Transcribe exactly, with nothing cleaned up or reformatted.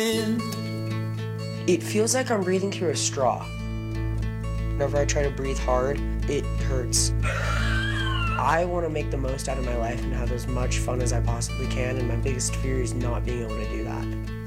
It feels like I'm breathing through a straw. Whenever I try to breathe hard, it hurts. I want to make the most out of my life and have as much fun as I possibly can, and my biggest fear is not being able to do that.